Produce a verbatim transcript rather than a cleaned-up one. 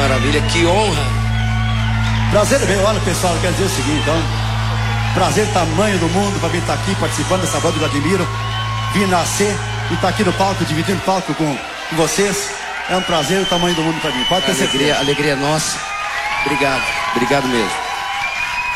maravilha, que honra. Prazer meu, olha pessoal, eu quero dizer o seguinte, então. Prazer tamanho do mundo para vir estar aqui participando dessa banda que eu admiro. Vim nascer e estar aqui no palco, dividindo o palco com, com vocês. É um prazer o tamanho do mundo para mim, pode ter certeza. Alegria, alegria nossa. Obrigado, obrigado mesmo.